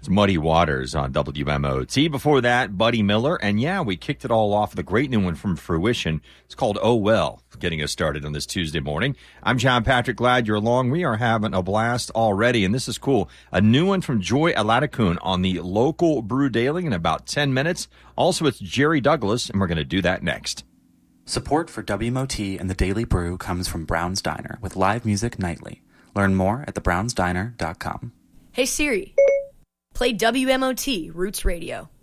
It's Muddy Waters on WMOT. Before that, Buddy Miller. And yeah, we kicked it all off with a great new one from Fruition. It's called Oh Well, getting us started on this Tuesday morning. I'm John Patrick. Glad you're along. We are having a blast already, and this is cool. A new one from Joy Alatakun on the local Brew Daily in about 10 minutes. Also, it's Jerry Douglas, and we're going to do that next. Support for WMOT and the Daily Brew comes from Brown's Diner with live music nightly. Learn more at thebrownsdiner.com. Hey Siri, play WMOT Roots Radio.